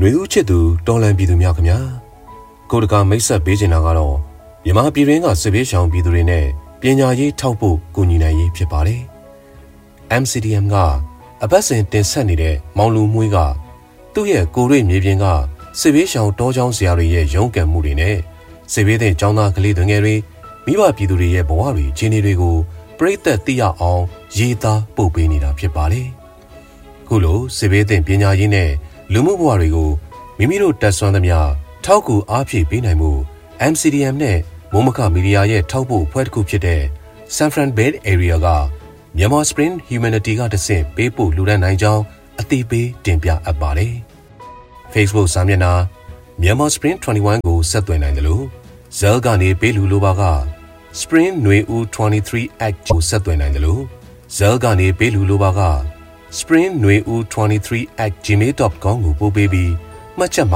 နှွေဦးချစ်သူတော်လန်ပြည်သူများခင်ဗျာကိုတကာမိတ်ဆက်ပေးချင်တာကတော့မြန်မာပြည်တွင်းကစစ်ဘေးရှောင်ပြည်သူတွေနဲ့ပညာရေးထောက်ဖို့ကူညီနိုင်ရေးဖြစ်ပါတယ် MCDM ကအပတ်စဉ်တင်ဆက်နေတဲ့မောင်လူမွေးကသူ့ရဲ့ကိုရိမြေပြင်ကစစ်ဘေးရှောင်တောကျောင်းဆရာတွေရဲ့ရုန်းကန်မှုတွေနဲ့စစ်ဘေးသင့်ကျောင်းသားကလေးတွေငယ်တွေမိဘပြည်သူတွေရဲ့ဘဝတွေအခြေအနေတွေကိုပြည်သက်သိရအောင်ရေးသားပို့ပေးနေတာဖြစ်ပါတယ်ခုလိုစစ်ဘေးသင့်ပညာရေးနဲ့လူမှုဘဝတွေကိုမိမိတို့တက်ဆွမ်းသမျှထောက်ကူအားဖြည့်ပေးနိုင်မှု MCDM နဲ့မိုးမခမီဒီယာရဲ့ထောက်ပို့ဖွဲ့တစ်ခုဖြစ်တဲ့ San Fran Bay Area ကမြန်မာ Spring Humanity ကတဆင့်ပေးပို့လူဒန်းနိုင်ကြောင်းအသိပေးတင်ပြအပ်ပါတယ်။ Facebook စာမျက်နှာမြန်မာ Spring 21ကိုဆက်သွယ်နိုင်တယ်လို့ Zell ကနေပေးလူလိုပါက Spring နွေဦး23 ကိုဆက်သွယ်နိုင်တယ်လို့ Zell ကနေပေးလူလိုပါက Spring နွေဦး23 @gmail.com ကိုပို့ပေးပြီးမှတ်ချက်